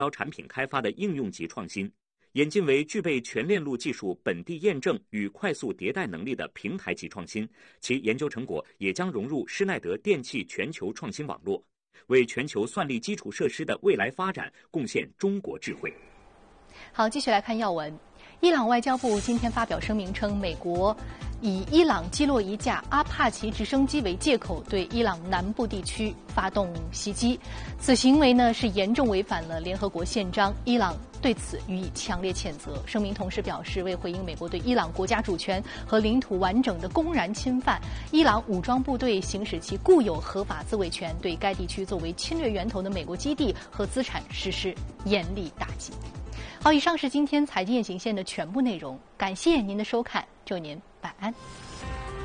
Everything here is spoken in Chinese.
产品开发的应用级创新，演进为具备全链路技术本地验证与快速迭代能力的平台级创新。其研究成果也将融入施耐德电气全球创新网络，为全球算力基础设施的未来发展贡献中国智慧。 好，继续来看要闻。伊朗外交部今天发表声明称，美国以伊朗击落一架阿帕奇直升机为借口，对伊朗南部地区发动袭击。此行为呢是严重违反了联合国宪章，伊朗对此予以强烈谴责。声明同时表示，为回应美国对伊朗国家主权和领土完整的公然侵犯，伊朗武装部队行使其固有合法自卫权，对该地区作为侵略源头的美国基地和资产实施严厉打击。好，以上是今天财经夜行线的全部内容，感谢您的收看，祝您晚安。